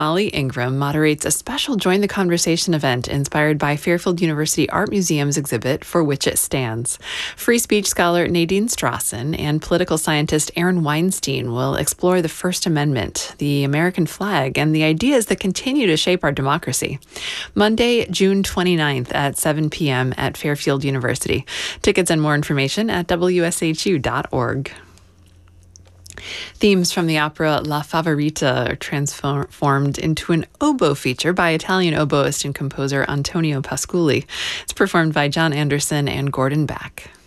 Molly Ingram moderates a special Join the Conversation event inspired by Fairfield University Art Museum's exhibit For Which It Stands. Free speech scholar Nadine Strawson and political scientist Aaron Weinstein will explore the First Amendment, the American flag, and the ideas that continue to shape our democracy. Monday, June 29th at 7 p.m. at Fairfield University. Tickets and more information at wshu.org. Themes from the opera La Favorita are transformed into an oboe feature by Italian oboist and composer Antonio Pasculi. It's performed by John Anderson and Gordon Beck.